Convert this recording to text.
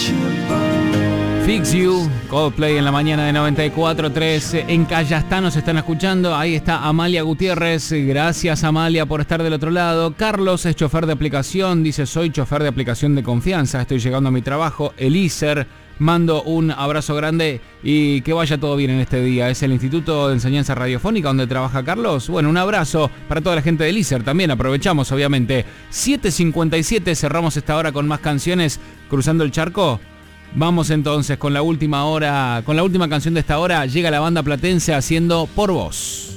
Fix You, Coldplay en la mañana de 94.3. En Callastá nos están escuchando. Ahí está Amalia Gutiérrez. Gracias, Amalia, por estar del otro lado. Carlos es chofer de aplicación. Dice, soy chofer de aplicación de confianza. Estoy llegando a mi trabajo. Elíser, mando un abrazo grande y que vaya todo bien en este día. Es el Instituto de Enseñanza Radiofónica donde trabaja Carlos. Bueno, un abrazo para toda la gente de Elíser también. Aprovechamos, obviamente. 7:57, cerramos esta hora con más canciones. Cruzando el charco. Vamos entonces con la última hora, con la última canción de esta hora. Llega la banda platense haciendo Por Vos.